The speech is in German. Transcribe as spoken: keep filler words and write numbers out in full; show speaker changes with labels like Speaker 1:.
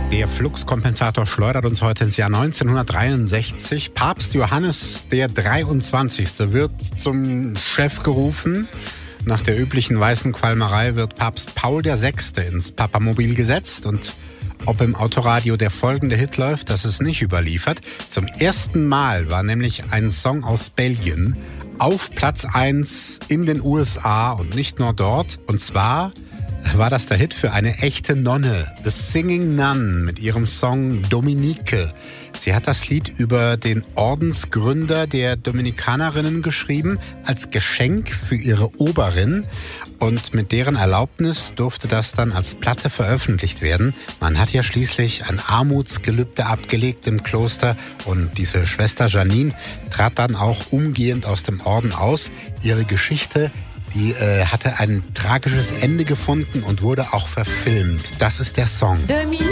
Speaker 1: Der Fluxkompensator schleudert uns heute ins Jahr neunzehnhundertdreiundsechzig. Papst Johannes der dreiundzwanzigste wird zum Chef gerufen. Nach der üblichen weißen Qualmerei wird Papst Paul der Sechste ins Papamobil gesetzt. Und ob im Autoradio der folgende Hit läuft, das ist nicht überliefert. Zum ersten Mal war nämlich ein Song aus Belgien auf Platz eins in den U S A und nicht nur dort. Und zwar war das der Hit für eine echte Nonne, The Singing Nun, mit ihrem Song Dominique. Sie hat das Lied über den Ordensgründer der Dominikanerinnen geschrieben, als Geschenk für ihre Oberin. Und mit deren Erlaubnis durfte das dann als Platte veröffentlicht werden. Man hat ja schließlich ein Armutsgelübde abgelegt im Kloster. Und diese Schwester Janine trat dann auch umgehend aus dem Orden aus. Ihre Geschichte, die äh, hatte ein tragisches Ende gefunden und wurde auch verfilmt. Das ist der Song.